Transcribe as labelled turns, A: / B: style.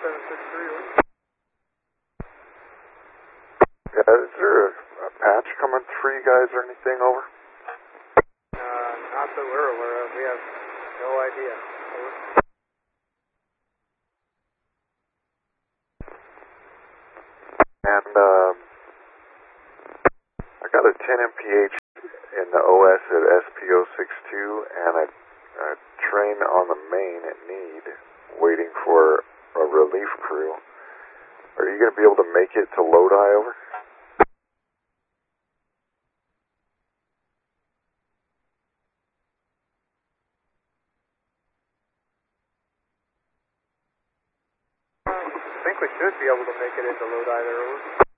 A: 763.
B: Yeah, is there a patch coming for you guys or anything over?
A: Not that we're aware of. We have no idea. Over.
B: And I got a 10 mph in the OS at SPO62 and a train on the main at Need waiting for a relief crew. Are you going to be able to make it to Lodi over?
A: I think we should be able to make it into Lodi there.